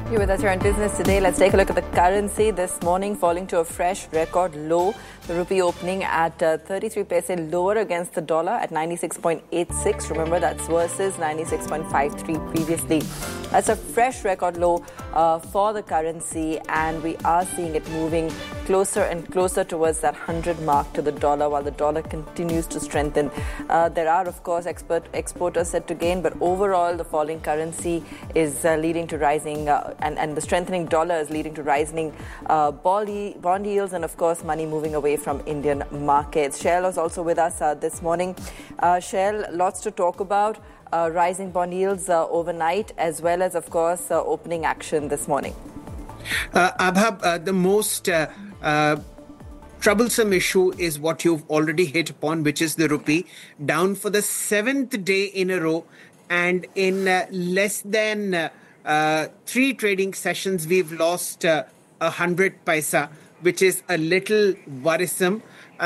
You're with us here on Business Today. Let's take a look at the currency this morning, falling to a fresh record low. The rupee opening at 33 paise lower against the dollar at 96.86. Remember, that's versus 96.53 previously. That's a fresh record low for the currency, and we are seeing it moving closer and closer towards that 100 mark to the dollar while the dollar continues to strengthen. There are, of course, exporters set to gain, but overall the falling currency is leading to rising and the strengthening dollar is leading to rising bond yields and, of course, money moving away from Indian markets. Shell is also with us this morning. Shell, lots to talk about. Rising bond yields overnight, as well as, of course, opening action this morning. Abha, the most troublesome issue is what you've already hit upon, which is the rupee, down for the 7th day in a row. And in less than 3 trading sessions, we've lost 100 paisa, which is a little worrisome.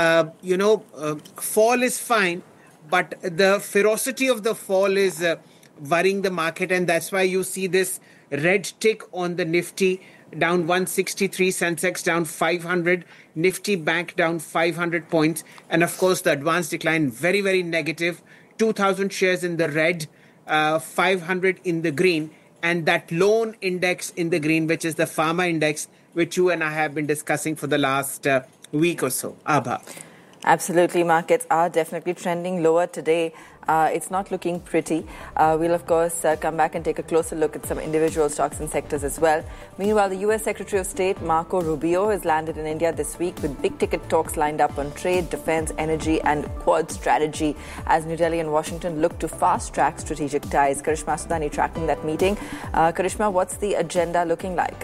Fall is fine, but the ferocity of the fall is worrying the market, and that's why you see this red tick on the Nifty, down 163, Sensex down 500, Nifty Bank down 500 points, and of course the advanced decline very, very negative, 2,000 shares in the red, 500 in the green, and that lone index in the green, which is the pharma index, which you and I have been discussing for the last week or so. Abha. Absolutely. Markets are definitely trending lower today. It's not looking pretty. We'll, of course, come back and take a closer look at some individual stocks and sectors as well. Meanwhile, the U.S. Secretary of State, Marco Rubio, has landed in India this week with big-ticket talks lined up on trade, defense, energy and Quad strategy as New Delhi and Washington look to fast-track strategic ties. Karishma Sudani tracking that meeting. Karishma, what's the agenda looking like?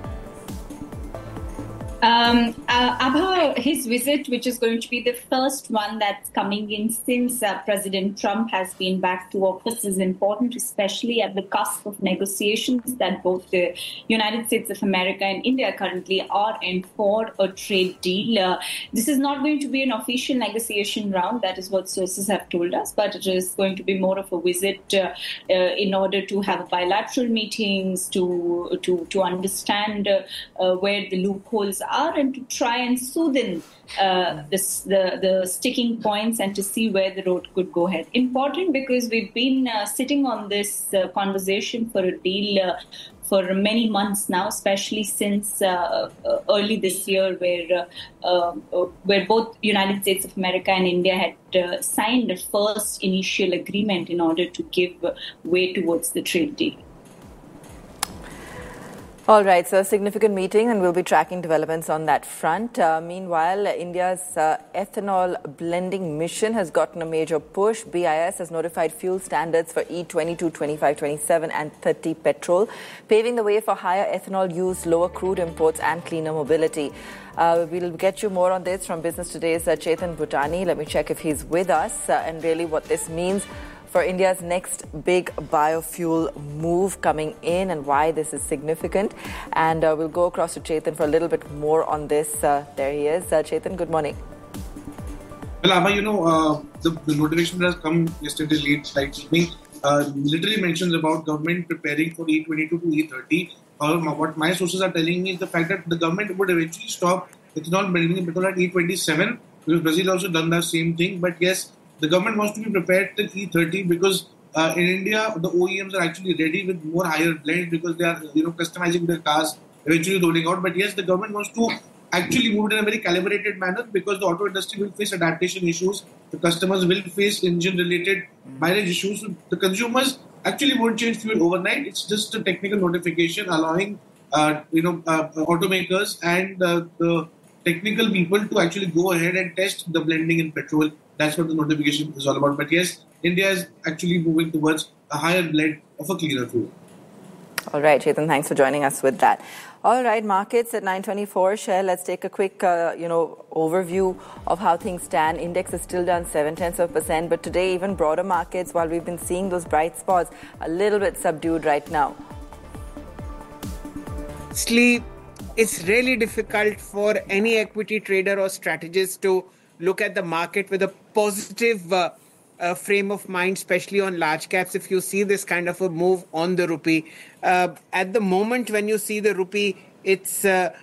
Abha, his visit, which is going to be the first one that's coming in since President Trump has been back to office, is important, especially at the cusp of negotiations that both the United States of America and India currently are in for a trade deal. This is not going to be an official negotiation round, that is what sources have told us, but it is going to be more of a visit in order to have bilateral meetings to understand where the loopholes are and to try and soothe the sticking points and to see where the road could go ahead. Important because we've been sitting on this conversation for a deal for many months now, especially since early this year, where both United States of America and India had signed a first initial agreement in order to give way towards the trade deal. All right, so a significant meeting, and we'll be tracking developments on that front. Meanwhile, India's ethanol blending mission has gotten a major push. BIS has notified fuel standards for E22, 25, 27 and 30 petrol, paving the way for higher ethanol use, lower crude imports and cleaner mobility. We'll get you more on this from Business Today's Chetan Bhutani. Let me check if he's with us and really what this means for India's next big biofuel move coming in and why this is significant. And we'll go across to Chetan for a little bit more on this. There he is. Chetan, good morning. Well, Abha, the notification that has come yesterday late, literally mentions about government preparing for E22 to E30. What my sources are telling me is the fact that the government would eventually stop ethanol blending because at E27, because Brazil also done the same thing. But yes, the government wants to be prepared till E30 because in India, the OEMs are actually ready with more higher blends because they are, customizing their cars, eventually rolling out. But yes, the government wants to actually move it in a very calibrated manner because the auto industry will face adaptation issues. The customers will face engine-related mileage issues. The consumers actually won't change fuel overnight. It's just a technical notification allowing, automakers and the technical people to actually go ahead and test the blending in petrol. That's what the notification is all about. But yes, India is actually moving towards a higher blend of a cleaner fuel. All right, Chetan, thanks for joining us with that. All right, markets at 924. Share, let's take a quick, overview of how things stand. Index is still down 0.7%, but today even broader markets, while we've been seeing those bright spots, a little bit subdued right now. It's really difficult for any equity trader or strategist to look at the market with a positive frame of mind, especially on large caps, if you see this kind of a move on the rupee. At the moment, when you see the rupee, it's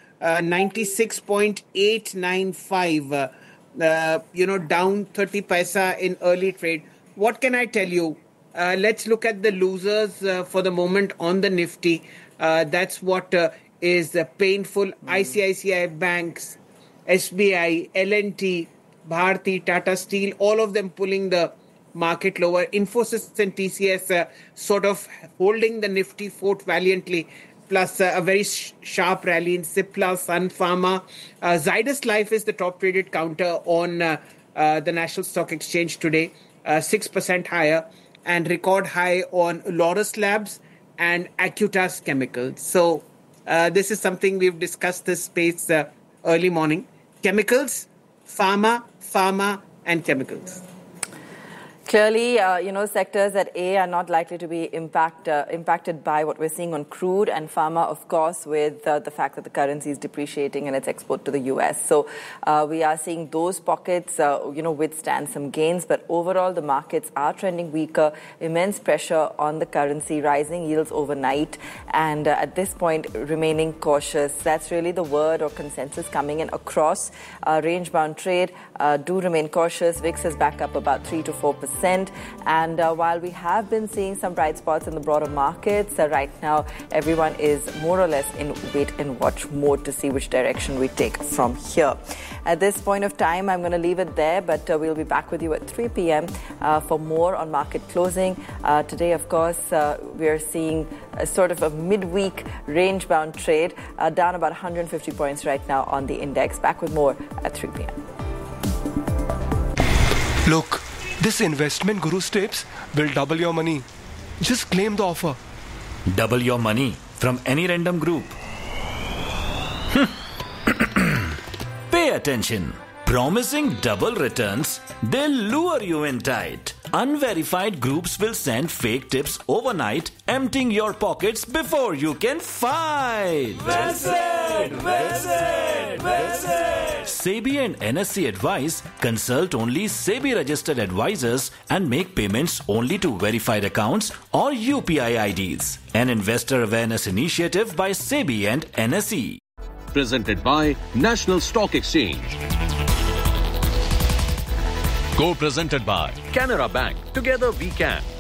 96.895, down 30 paisa in early trade. What can I tell you? Let's look at the losers for the moment on the Nifty. That's what is painful. ICICI Banks, SBI, L&T, Bharti, Tata Steel, all of them pulling the market lower. Infosys and TCS sort of holding the Nifty fort valiantly, plus a very sharp rally in Cipla, Sun Pharma. Zydus Life is the top traded counter on the National Stock Exchange today, 6% higher, and record high on Laurus Labs and Acutaas Chemicals. So this is something we've discussed this space early morning. Chemicals, pharma, and chemicals. Clearly, sectors at A are not likely to be impacted by what we're seeing on crude and pharma, of course, with the fact that the currency is depreciating and its export to the US. So we are seeing those pockets, withstand some gains. But overall, the markets are trending weaker. Immense pressure on the currency, rising yields overnight. And at this point, remaining cautious. That's really the word or consensus coming in across range-bound trade. Do remain cautious. VIX is back up about 3 to 4%. And while we have been seeing some bright spots in the broader markets, right now everyone is more or less in wait and watch mode to see which direction we take from here. At this point of time, I'm going to leave it there, but we'll be back with you at 3 p.m. For more on market closing. Today, of course, we're seeing a sort of a midweek range-bound trade, down about 150 points right now on the index. Back with more at 3 p.m. Look. This investment Guru's tips will double your money. Just claim the offer. Double your money from any random group. Pay attention. Promising double returns, they'll lure you in tight. Unverified groups will send fake tips overnight, emptying your pockets before you can fight. Well said! Well said! Well said! SEBI and NSE advise consult only SEBI registered advisors and make payments only to verified accounts or UPI IDs. An investor awareness initiative by SEBI and NSE. Presented by National Stock Exchange. Co-presented by Canara Bank. Together we can.